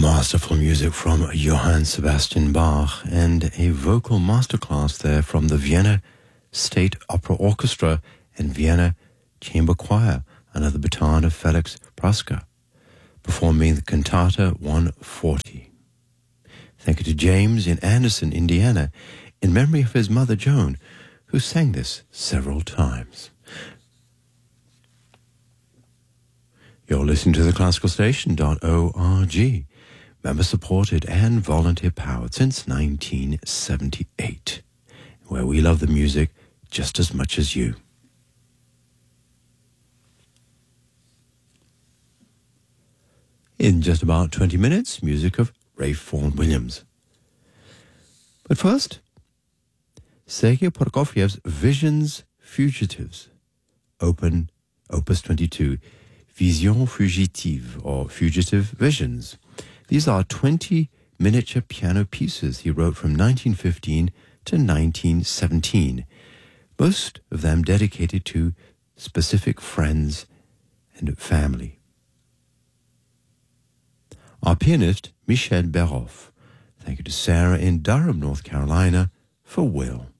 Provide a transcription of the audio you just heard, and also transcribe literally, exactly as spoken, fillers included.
Masterful music from Johann Sebastian Bach and a vocal masterclass there from the Vienna State Opera Orchestra and Vienna Chamber Choir under the baton of Felix Praska, performing the Cantata one forty. Thank you to James in Anderson, Indiana, in memory of his mother Joan, who sang this several times. You're listening to the classical station dot org, member-supported and volunteer-powered since nineteen seventy-eight, where we love the music just as much as you. In just about twenty minutes, music of Ralph Vaughan Williams. But first, Sergei Prokofiev's Visions Fugitives, open Opus twenty-two, Vision Fugitive, or Fugitive Visions. These are twenty miniature piano pieces he wrote from nineteen fifteen to nineteen seventeen, most of them dedicated to specific friends and family. Our pianist, Michel Beroff. Thank you to Sarah in Durham, North Carolina, for Will.